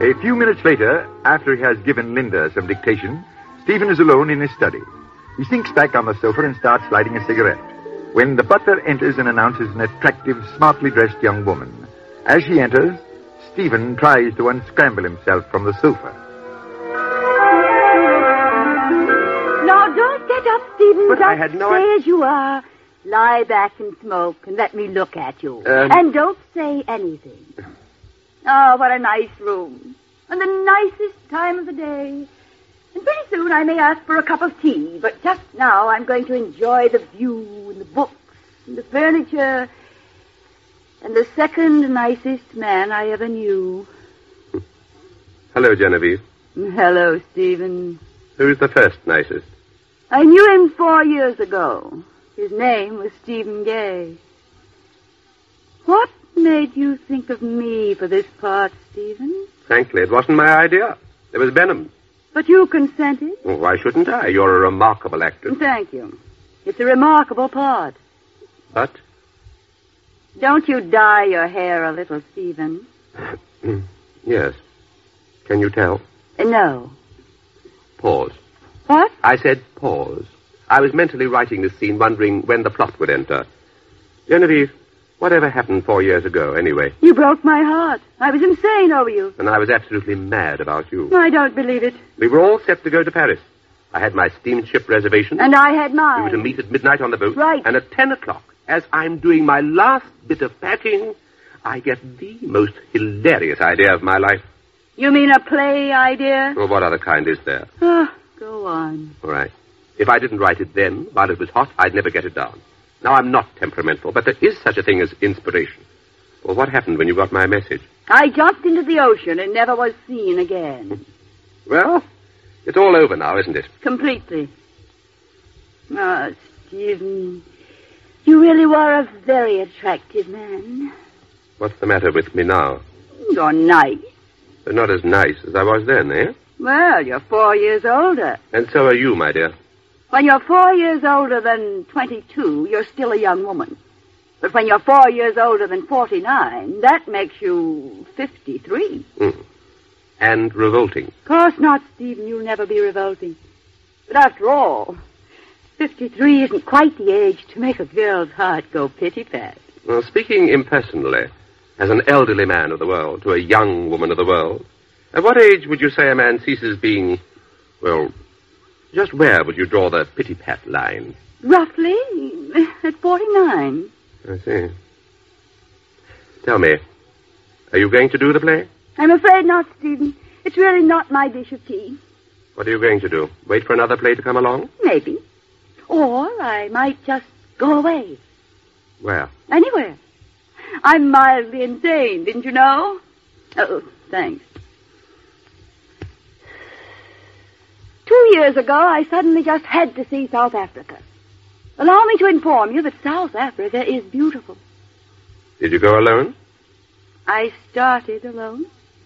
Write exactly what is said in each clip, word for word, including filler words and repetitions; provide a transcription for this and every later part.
A few minutes later, after he has given Linda some dictation, Stephen is alone in his study. He sinks back on the sofa and starts lighting a cigarette, when the butler enters and announces an attractive, smartly dressed young woman. As she enters, Stephen tries to unscramble himself from the sofa. Now, don't get up, Stephen. But Just I had no stay I- as you are. Lie back and smoke and let me look at you. Um... And don't say anything. Oh, what a nice room. And the nicest time of the day. And pretty soon I may ask for a cup of tea, but just now I'm going to enjoy the view and the books and the furniture and the second nicest man I ever knew. Hello, Genevieve. Hello, Stephen. Who's the first nicest? I knew him four years ago. His name was Stephen Gay. What made you think of me for this part, Stephen? Frankly, it wasn't my idea. It was Benham's. But you consented? Well, why shouldn't I? You're a remarkable actress. Thank you. It's a remarkable part. But? Don't you dye your hair a little, Stephen? Yes. Can you tell? Uh, no. Pause. What? I said pause. I was mentally writing this scene, wondering when the plot would enter. Genevieve, whatever happened four years ago, anyway? You broke my heart. I was insane over you. And I was absolutely mad about you. I don't believe it. We were all set to go to Paris. I had my steamship reservation. And I had mine. We were to meet at midnight on the boat. Right. And at ten o'clock, as I'm doing my last bit of packing, I get the most hilarious idea of my life. You mean a play idea? Well, what other kind is there? Oh, go on. All right. If I didn't write it then, while it was hot, I'd never get it down. Now, I'm not temperamental, but there is such a thing as inspiration. Well, what happened when you got my message? I jumped into the ocean and never was seen again. Well, it's all over now, isn't it? Completely. Ah, Stephen, you really were a very attractive man. What's the matter with me now? You're nice. But not as nice as I was then, eh? Well, you're four years older. And so are you, my dear. When you're four years older than twenty-two, you're still a young woman. But when you're four years older than forty-nine, that makes you fifty-three. Mm. And revolting. Of course not, Stephen. You'll never be revolting. But after all, fifty-three isn't quite the age to make a girl's heart go pitty-pat. Well, speaking impersonally, as an elderly man of the world to a young woman of the world, at what age would you say a man ceases being, well, just where would you draw the pity-pat line? Roughly at forty-nine. I see. Tell me, are you going to do the play? I'm afraid not, Stephen. It's really not my dish of tea. What are you going to do? Wait for another play to come along? Maybe. Or I might just go away. Where? Anywhere. I'm mildly insane, didn't you know? Oh, thanks. Two years ago, I suddenly just had to see South Africa. Allow me to inform you that South Africa is beautiful. Did you go alone? I started alone.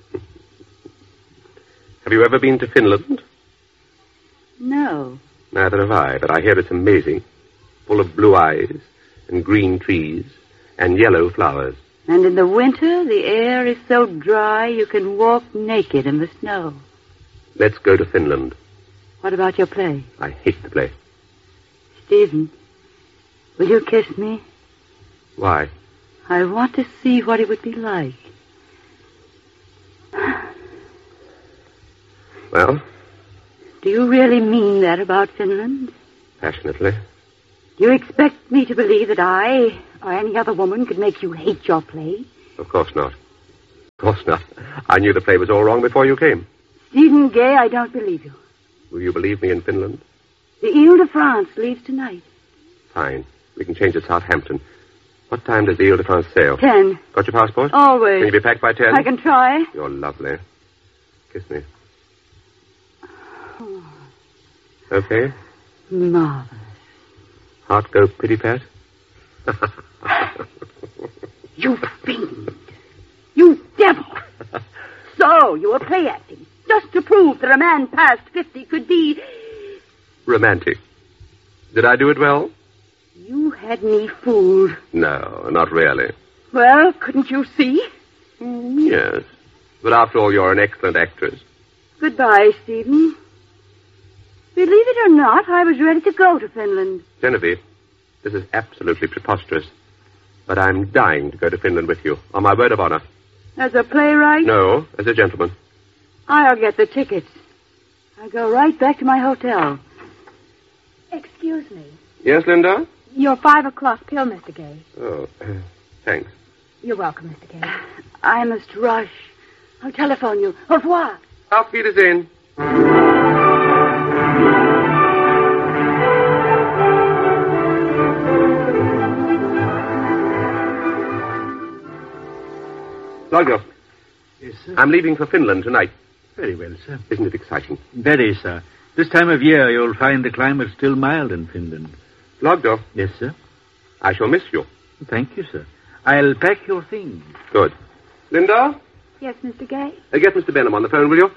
Have you ever been to Finland? No. Neither have I, but I hear it's amazing. Full of blue eyes and green trees and yellow flowers. And in the winter, the air is so dry you can walk naked in the snow. Let's go to Finland. What about your play? I hate the play. Stephen, will you kiss me? Why? I want to see what it would be like. Well? Do you really mean that about Finland? Passionately. Do you expect me to believe that I, or any other woman, could make you hate your play? Of course not. Of course not. I knew the play was all wrong before you came. Stephen Gay, I don't believe you. Will you believe me in Finland? The Ile de France leaves tonight. Fine. We can change at Southampton. What time does the Ile de France sail? Ten. Got your passport? Always. Can you be packed by ten? I can try. You're lovely. Kiss me. Okay? Marvelous. Heart go pitty-pat? You fiend. You devil. So, you were play acting. Just to prove that a man past fifty could be... Romantic. Did I do it well? You had me fooled. No, not really. Well, couldn't you see? Mm, yes. But after all, you're an excellent actress. Goodbye, Stephen. Believe it or not, I was ready to go to Finland. Genevieve, this is absolutely preposterous. But I'm dying to go to Finland with you, on my word of honor. As a playwright? No, as a gentleman. I'll get the tickets. I'll go right back to my hotel. Excuse me. Yes, Linda? Your five o'clock pill, Mister Gay. Oh, thanks. You're welcome, Mister Gay. I must rush. I'll telephone you. Au revoir. Auf Wiedersehen. Logos. Yes, sir. I'm leaving for Finland tonight. Very well, sir. Isn't it exciting? Very, sir. This time of year, you'll find the climate still mild in Finland. Logos, Yes, sir. I shall miss you. Thank you, sir. I'll pack your things. Good. Linda? Yes, Mister Gay? Uh, get Mister Benham on the phone, will you?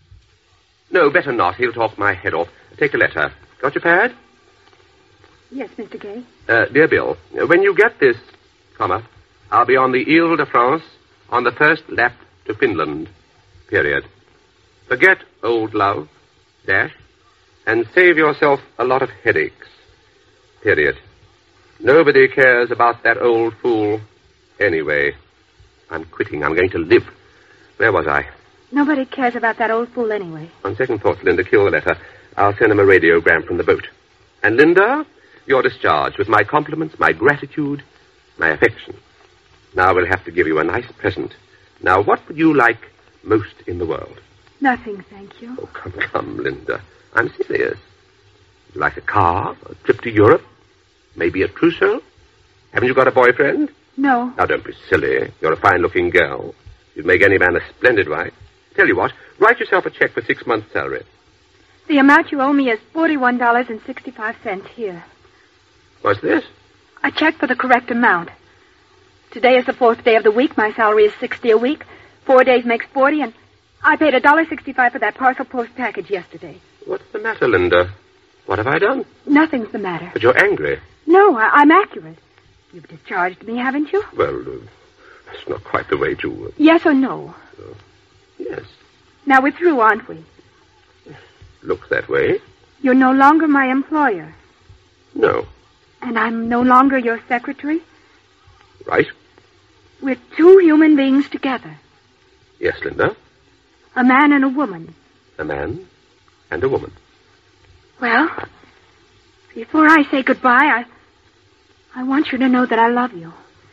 No, better not. He'll talk my head off. Take a letter. Got your pad? Yes, Mister Gay. Uh, dear Bill, when you get this, comma, I'll be on the Ile de France on the first lap to Finland, period. Forget old love, dash, and save yourself a lot of headaches, period. Nobody cares about that old fool anyway. I'm quitting. I'm going to live. Where was I? Nobody cares about that old fool anyway. On second thoughts, Linda, kill the letter. I'll send him a radiogram from the boat. And Linda, you're discharged with my compliments, my gratitude, my affection. Now we'll have to give you a nice present. Now, what would you like most in the world? Nothing, thank you. Oh, come, come, Linda. I'm serious. Would you like a car, a trip to Europe, maybe a trousseau? Haven't you got a boyfriend? No. Now, don't be silly. You're a fine-looking girl. You'd make any man a splendid wife. Tell you what, write yourself a check for six months' salary. The amount you owe me is forty-one dollars and sixty-five cents here. What's this? A check for the correct amount. Today is the fourth day of the week. My salary is sixty a week. Four days makes forty, and I paid a dollar sixty-five for that parcel post package yesterday. What's the matter, Linda? What have I done? Nothing's the matter. But you're angry. No, I- I'm accurate. You've discharged me, haven't you? Well, uh, that's not quite the way to... Uh, Yes or no? uh, yes. Now we're through, aren't we? Looks that way. You're no longer my employer, No. and I'm no longer your secretary. Right? We're two human beings together. Yes, Linda. A man and a woman. A man and a woman. Well, before I say goodbye, I... I want you to know that I love you.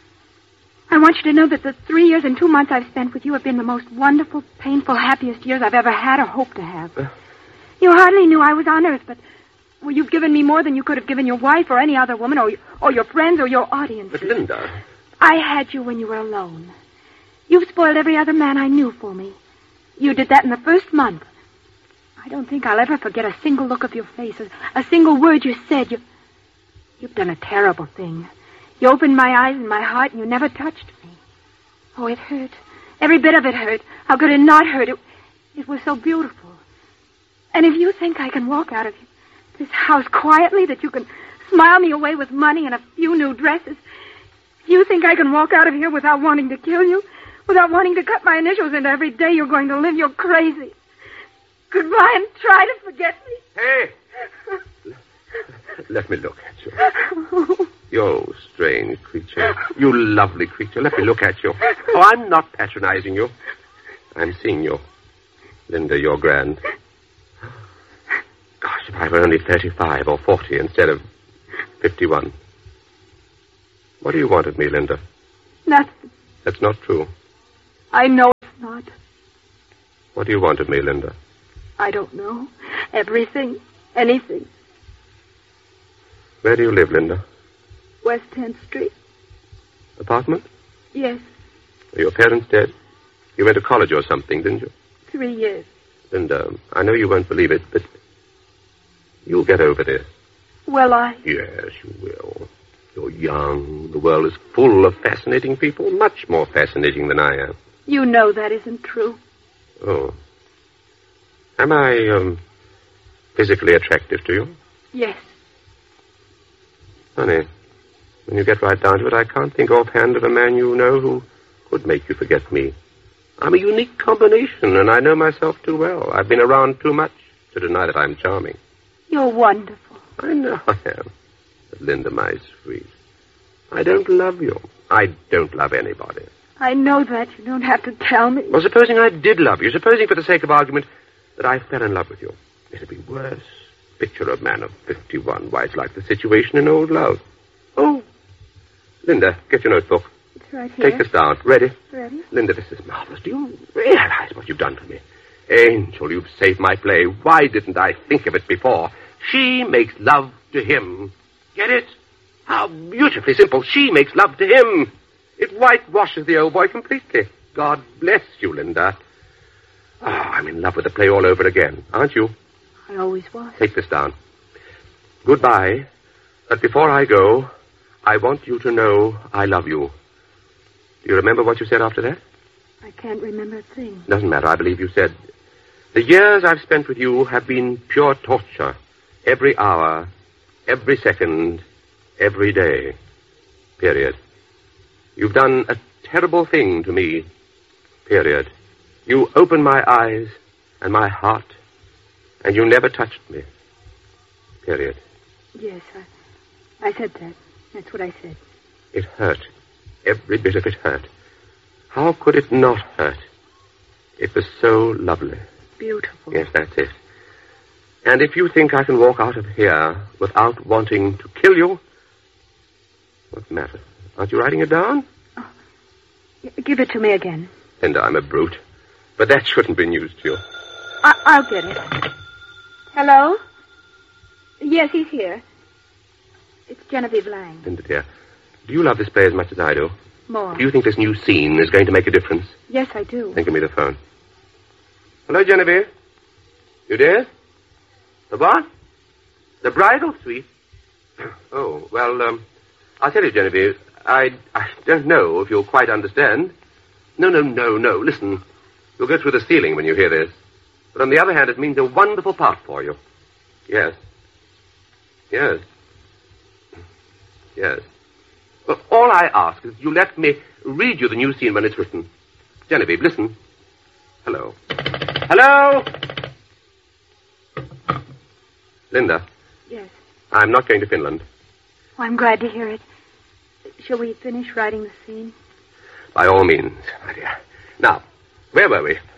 I want you to know that the three years and two months I've spent with you have been the most wonderful, painful, happiest years I've ever had or hope to have. Uh. You hardly knew I was on Earth, but well, you've given me more than you could have given your wife or any other woman or, or your friends or your audience. But, Linda... I had you when you were alone. You've spoiled every other man I knew for me. You did that in the first month. I don't think I'll ever forget a single look of your face, a, a single word you said. You, you've done a terrible thing. You opened my eyes and my heart, and you never touched me. Oh, it hurt. Every bit of it hurt. How could it not hurt? It, it was so beautiful. And if you think I can walk out of this house quietly, that you can smile me away with money and a few new dresses, if you think I can walk out of here without wanting to kill you, without wanting to cut my initials into every day you're going to live, you're crazy. Goodbye, and try to forget me. Hey! Let me look at you. You strange creature. You lovely creature. Let me look at you. Oh, I'm not patronizing you. I'm seeing you. Linda, you're grand. Gosh, if I were only thirty-five or forty instead of fifty-one. What do you want of me, Linda? Nothing. That's not true. I know it's not. What do you want of me, Linda? I don't know. Everything. Anything. Where do you live, Linda? West tenth Street? Apartment? Yes. Are your parents dead? You went to college or something, didn't you? Three years. Linda, I know you won't believe it, but you'll get over this. Will I? Yes, you will. You're young. The world is full of fascinating people, much more fascinating than I am. You know that isn't true. Oh. Am I, um, physically attractive to you? Yes. Honey, when you get right down to it, I can't think offhand of a man you know who could make you forget me. I'm a unique combination, and I know myself too well. I've been around too much to deny that I'm charming. You're wonderful. I know I am. But Linda, my sweet, I don't love you. I don't love anybody. I know that. You don't have to tell me. Well, supposing I did love you, supposing for the sake of argument that I fell in love with you, it'd be worse. Picture a man of fifty-one. Why, it's like the situation in old love. Oh, Linda, get your notebook. It's right here. Take this down. Ready? Ready. Linda, this is marvelous. Do you realize what you've done for me? Angel, you've saved my play. Why didn't I think of it before? She makes love to him. Get it? How beautifully simple. She makes love to him. It whitewashes the old boy completely. God bless you, Linda. Oh, I'm in love with the play all over again, aren't you? I always was. Take this down. Goodbye. But before I go, I want you to know I love you. Do you remember what you said after that? I can't remember a thing. Doesn't matter. I believe you said, the years I've spent with you have been pure torture. Every hour, every second, every day. Period. You've done a terrible thing to me. Period. You opened my eyes and my heart, and you never touched me. Period. Yes, I, I said that. That's what I said. It hurt. Every bit of it hurt. How could it not hurt? It was so lovely. Beautiful. Yes, that's it. And if you think I can walk out of here without wanting to kill you, what's the matter? Aren't you writing it down? Oh. Give it to me again. Linda, I'm a brute. But that shouldn't be news to you. I- I'll get it. Hello? Yes, he's here. It's Genevieve Lang. Linda, dear, do you love this play as much as I do? More. Do you think this new scene is going to make a difference? Yes, I do. Then give me the phone. Hello, Genevieve. You there? The what? The bridal suite? Oh, well, um, I'll tell you, Genevieve, I, I don't know if you'll quite understand. No, no, no, no. Listen, you'll go through the ceiling when you hear this. But on the other hand, it means a wonderful part for you. Yes. Yes. Yes. Well, all I ask is you let me read you the new scene when it's written. Genevieve, listen. Hello. Hello? Linda. Yes. I'm not going to Finland. Oh, I'm glad to hear it. Shall we finish writing the scene? By all means, my dear. Now, where were we?